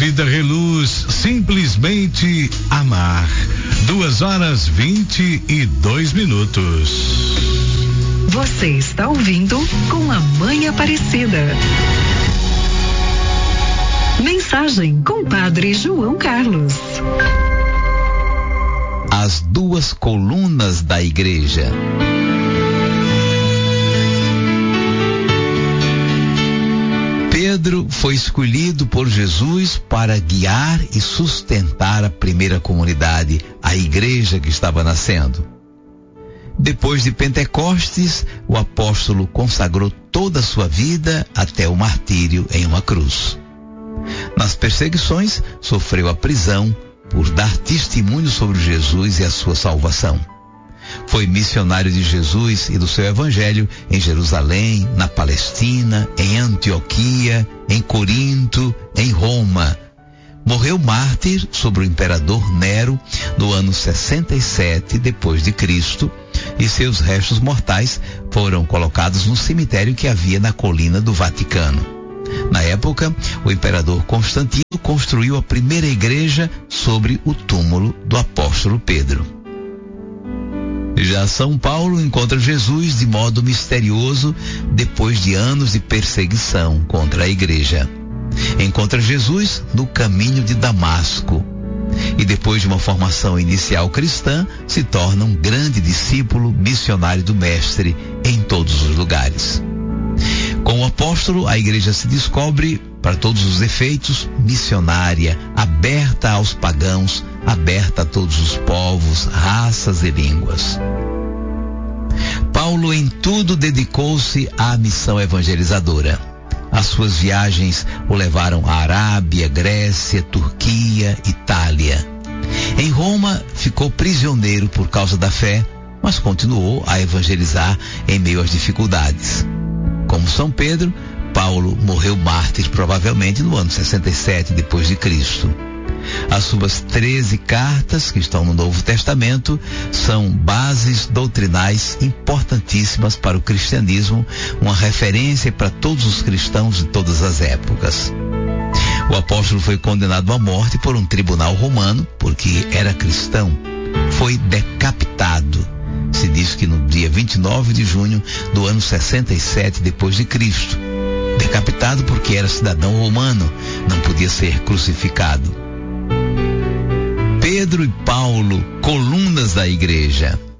vida reluz, simplesmente amar. 2h22. Você está ouvindo com a Mãe Aparecida. Mensagem com Padre João Carlos. As duas colunas da igreja. Pedro foi escolhido por Jesus para guiar e sustentar a primeira comunidade, a igreja que estava nascendo. Depois de Pentecostes, o apóstolo consagrou toda a sua vida até o martírio em uma cruz. Nas perseguições, sofreu a prisão por dar testemunho sobre Jesus e a sua salvação. Foi missionário de Jesus e do seu evangelho em Jerusalém, na Palestina, em Antioquia, em Corinto, em Roma. Morreu mártir sobre o imperador Nero no ano 67 depois de Cristo, e seus restos mortais foram colocados no cemitério que havia na colina do Vaticano. Na época, o imperador Constantino construiu a primeira igreja sobre o túmulo do apóstolo Pedro. Já São Paulo encontra Jesus de modo misterioso depois de anos de perseguição contra a igreja. Encontra Jesus no caminho de Damasco e depois de uma formação inicial cristã se torna um grande discípulo missionário do Mestre em todos os lugares. Com o apóstolo, a igreja se descobre, para todos os efeitos, missionária, aberta aos pagãos, aberta a todos os povos, raças e línguas. Paulo em tudo dedicou-se à missão evangelizadora. As suas viagens o levaram à Arábia, Grécia, Turquia, Itália. Em Roma, ficou prisioneiro por causa da fé, mas continuou a evangelizar em meio às dificuldades. Como São Pedro, Paulo morreu mártir provavelmente no ano 67 depois de Cristo. As suas 13 cartas, que estão no Novo Testamento, são bases doutrinais importantíssimas para o cristianismo, uma referência para todos os cristãos de todas as épocas. O apóstolo foi condenado à morte por um tribunal romano, porque era cristão. Foi decapitado. Se diz que no dia 29 de junho do ano 67 depois de Cristo. Decapitado porque era cidadão romano, não podia ser crucificado. Pedro e Paulo, colunas da igreja.